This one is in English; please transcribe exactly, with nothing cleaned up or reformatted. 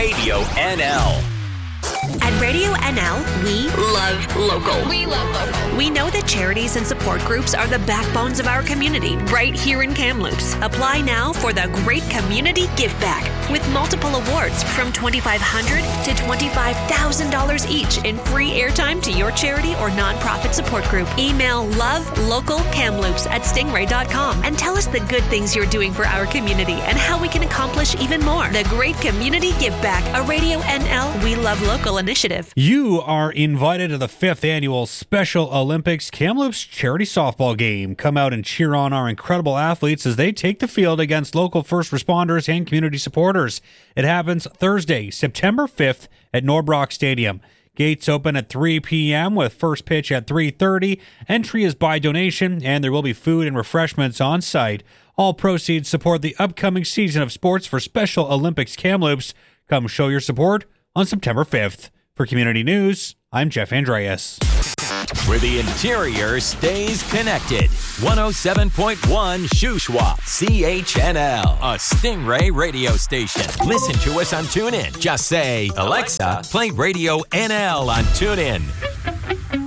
Radio N L. At Radio N L, we love local. We love local. We know that charities and support groups are the backbones of our community right here in Kamloops. Apply now for the Great Community Give Back with multiple awards from twenty-five hundred dollars to twenty-five thousand dollars each in free airtime to your charity or nonprofit support group. Email lovelocalkamloops at stingray dot com and tell us the good things you're doing for our community and how we can accomplish even more. The Great Community Give Back, a Radio N L We Love Local initiative. You are invited to the fifth annual Special Olympics Kamloops charity softball game. Come out and cheer on our incredible athletes as they take the field against local first responders and community supporters. It happens Thursday, September fifth at Norbrock Stadium. Gates open at three p.m. with first pitch at three thirty. Entry is by donation, and there will be food and refreshments on site. All proceeds support the upcoming season of sports for Special Olympics Kamloops. Come show your support on September fifth. For Community News, I'm Jeff Andreas. Where the interior stays connected. one oh seven point one Shuswap, C H N L, a Stingray radio station. Listen to us on TuneIn. Just say, Alexa, play Radio N L on TuneIn.